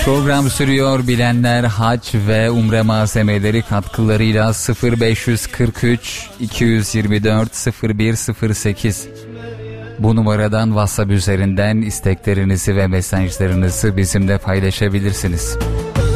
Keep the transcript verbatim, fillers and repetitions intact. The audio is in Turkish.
Program sürüyor. Bilenler hac ve umre malzemeleri katkılarıyla sıfır beş kırk üç iki yirmi dört sıfır bir sıfır sekiz bu numaradan WhatsApp üzerinden isteklerinizi ve mesajlarınızı bizimle paylaşabilirsiniz.